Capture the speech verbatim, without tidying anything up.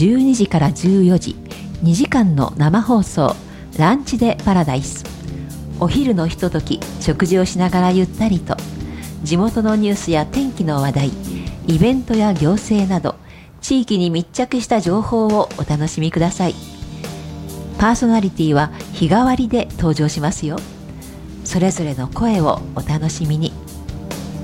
じゅうにじからじゅうよじ、にじかんの生放送、ランチでパラダイス。お昼のひととき、食事をしながらゆったりと、地元のニュースや天気の話題、イベントや行政など、地域に密着した情報をお楽しみください。パーソナリティは日替わりで登場しますよ。それぞれの声をお楽しみに。